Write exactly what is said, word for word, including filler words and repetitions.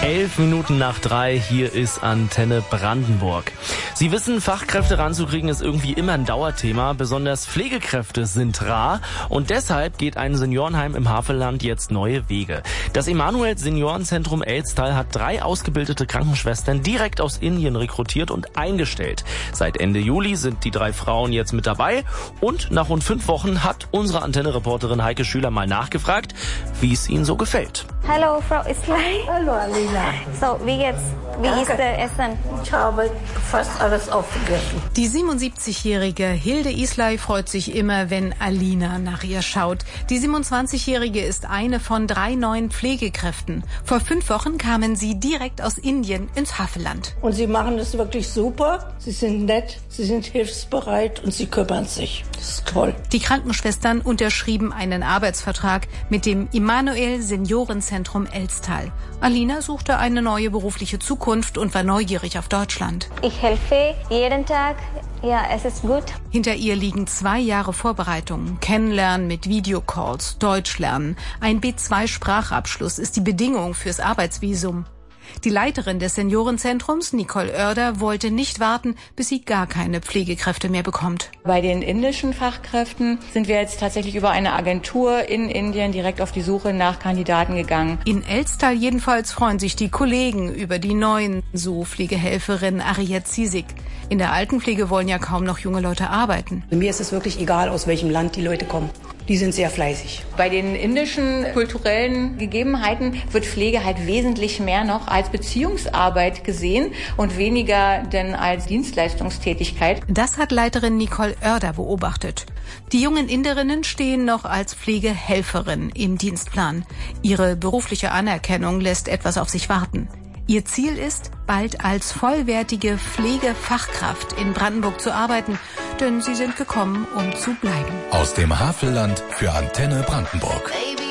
Elf Minuten nach drei, hier ist Antenne Brandenburg. Sie wissen, Fachkräfte ranzukriegen ist irgendwie immer ein Dauerthema. Besonders Pflegekräfte sind rar und deshalb geht ein Seniorenheim im Havelland jetzt neue Wege. Das Emanuel Seniorenzentrum Elztal hat drei ausgebildete Krankenschwestern direkt aus Indien rekrutiert und eingestellt. Seit Ende Juli sind die drei Frauen jetzt mit dabei und nach rund fünf Wochen hat unsere Antenne-Reporterin Heike Schüler mal nachgefragt, wie es ihnen so gefällt. Hallo, Frau Islay. Hallo, Alina. So, wie geht's? Wie Danke. ist der Essen? Ich habe fast alles aufgegessen. Die siebenundsiebzigjährige Hilde Islay freut sich immer, wenn Alina nach ihr schaut. Die siebenundzwanzigjährige ist eine von drei neuen Pflegekräften. Vor fünf Wochen kamen sie direkt aus Indien ins Havelland. Und sie machen es wirklich super. Sie sind nett, sie sind hilfsbereit und sie kümmern sich. Das ist toll. Die Krankenschwestern unterschrieben einen Arbeitsvertrag mit dem Emanuel Seniorenzentrum Elztal. Alina suchte eine neue berufliche Zukunft und war neugierig auf Deutschland. Ich helfe jeden Tag. Ja, es ist gut. Hinter ihr liegen zwei Jahre Vorbereitung. Kennenlernen mit Videocalls, Deutsch lernen. Ein B zwei Sprachabschluss ist die Bedingung fürs Arbeitsvisum. Die Leiterin des Seniorenzentrums, Nicole Oerder, wollte nicht warten, bis sie gar keine Pflegekräfte mehr bekommt. Bei den indischen Fachkräften sind wir jetzt tatsächlich über eine Agentur in Indien direkt auf die Suche nach Kandidaten gegangen. In Elztal jedenfalls freuen sich die Kollegen über die neuen, so Pflegehelferin Ariet Zisik. In der Altenpflege wollen ja kaum noch junge Leute arbeiten. Mir ist es wirklich egal, aus welchem Land die Leute kommen. Die sind sehr fleißig. Bei den indischen kulturellen Gegebenheiten wird Pflege halt wesentlich mehr noch als Beziehungsarbeit gesehen und weniger denn als Dienstleistungstätigkeit. Das hat Leiterin Nicole Oerder beobachtet. Die jungen Inderinnen stehen noch als Pflegehelferin im Dienstplan. Ihre berufliche Anerkennung lässt etwas auf sich warten. Ihr Ziel ist, bald als vollwertige Pflegefachkraft in Brandenburg zu arbeiten, denn sie sind gekommen, um zu bleiben. Aus dem Havelland für Antenne Brandenburg.